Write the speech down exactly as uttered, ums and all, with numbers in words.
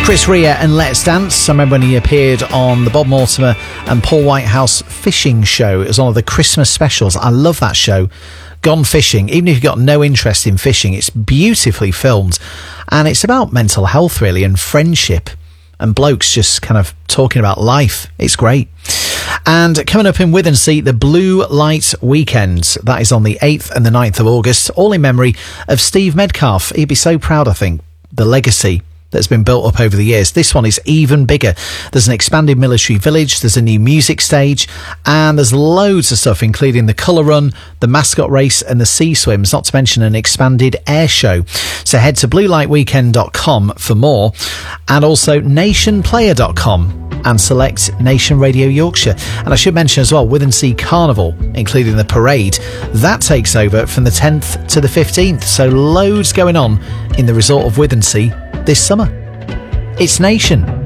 Chris Rea and Let's Dance. I remember when he appeared on the Bob Mortimer and Paul Whitehouse fishing show. It was one of the Christmas specials. I love that show. Gone Fishing. Even if you've got no interest in fishing, it's beautifully filmed. And it's about mental health, really, and friendship. And blokes just kind of talking about life. It's great. And coming up in Withensea, the Blue Light Weekend. That is on the eighth and the ninth of August, all in memory of Steve Medcalf. He'd be so proud, I think, the legacy that's been built up over the years. This one is even bigger. There's an expanded military village, there's a new music stage, and there's loads of stuff, including the colour run, the mascot race, and the sea swims, not to mention an expanded air show. So head to blue light weekend dot com for more, and also nation player dot com, and select Nation Radio Yorkshire. And I should mention as well, Withensea Carnival, including the parade, that takes over from the tenth to the fifteenth. So loads going on in the resort of Withensea this summer. It's Nation.